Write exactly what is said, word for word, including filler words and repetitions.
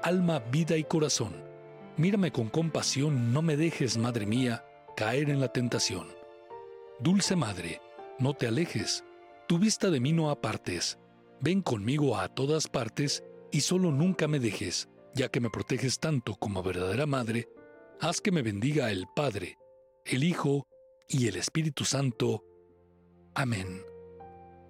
alma, vida y corazón. Mírame con compasión, no me dejes, Madre mía, caer en la tentación. Dulce Madre, no te alejes, tu vista de mí no apartes. Ven conmigo a todas partes y solo nunca me dejes, ya que me proteges tanto como verdadera Madre. Haz que me bendiga el Padre, el Hijo y el Espíritu Santo. Amén.